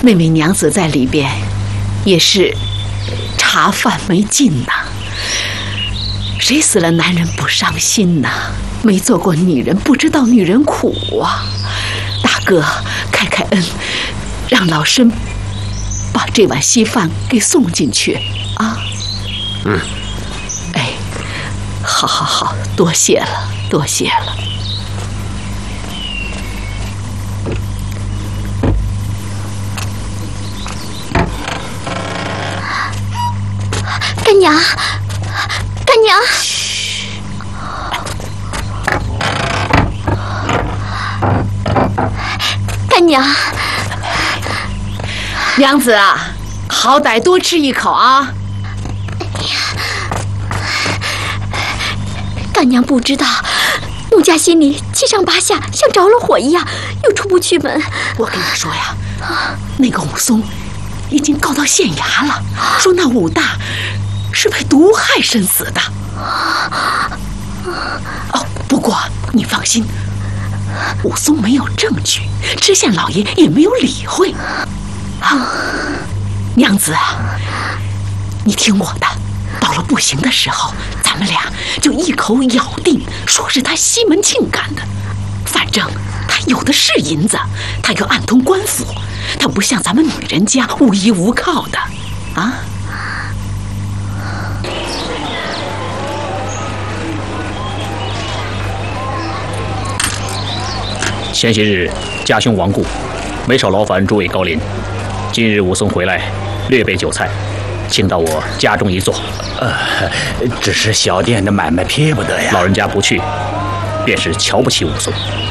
那位娘子在里边也是茶饭没尽呐。谁死了男人不伤心呐？没做过女人不知道女人苦啊。大哥，开开恩，让老身把这碗稀饭给送进去啊。哎，好好好，多谢了，多谢了。 干娘，干娘，干娘， 娘子啊，好歹多吃一口啊！ 干娘不知道，奴家心里七上八下，像着了火一样，又出不去门。 我跟你说呀，那个武松已经告到县衙了，说那武大是被毒害身死的。哦，不过你放心，武松没有证据，知县老爷也没有理会。啊，娘子啊，你听我的，到了不行的时候，咱们俩就一口咬定说是他西门庆干的。反正他有的是银子，他又暗通官府，他不像咱们女人家无依无靠的啊。 前些日家兄亡故，没少劳烦诸位高邻。今日武松回来，略备酒菜，请到我家中一坐。 只是小店的买卖撇不得呀。 老人家不去，便是瞧不起武松。